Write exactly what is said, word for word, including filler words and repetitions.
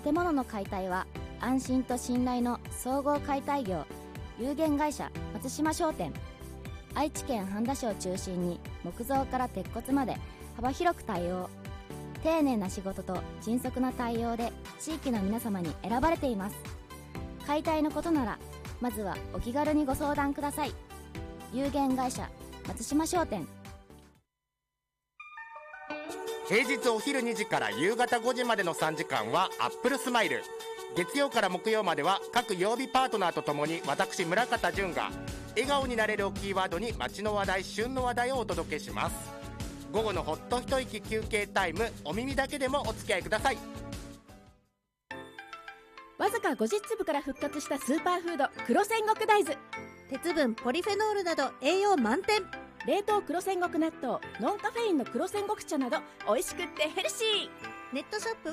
建物の解体は安心と信頼の総合解体業有限会社松島商店。愛知県半田市を中心に木造から鉄骨まで幅広く対応。丁寧な仕事と迅速な対応で地域の皆様に選ばれています。解体のことならまずはお気軽にご相談ください。有限会社松島商店。 平日お昼にじから夕方ごじまでのさんじかんはアップルスマイル。月曜から木曜までは各曜日パートナーとともに私村方淳が笑顔になれるをキーワードに街の話題、旬の話題をお届けします。午後のほっと一息休憩タイム、お耳だけでもお付き合いください。 わずかごじゅっつぶから復活したスーパーフード黒戦国大豆。 鉄分、ポリフェノールなど栄養満点。 冷凍黒戦国納豆、ノンカフェインの黒戦国茶など美味しくってヘルシー。 ネットショップ